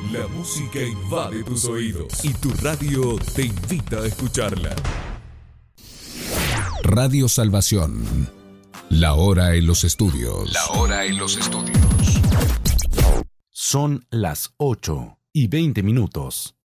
La música invade tus oídos y tu radio te invita a escucharla. Radio Salvación. La hora en los estudios. La hora en los estudios. Son las 8:20.